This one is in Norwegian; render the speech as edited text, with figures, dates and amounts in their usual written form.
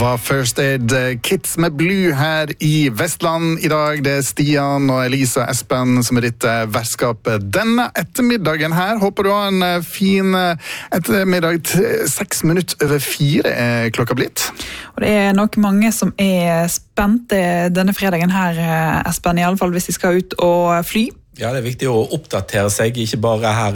Var First Aid Kids med Blue her i Vestland i dag. Det Stian og Elisa Espen som ditt vertskap denne ettermiddagen her. Håper du har en fin ettermiddag. 6 minutter over 4 klokka blitt. Og det nok mange som spent denne fredagen her, Espen, i alle fall hvis de skal ut og fly. Ja, det viktig å oppdatere seg, ikke bare her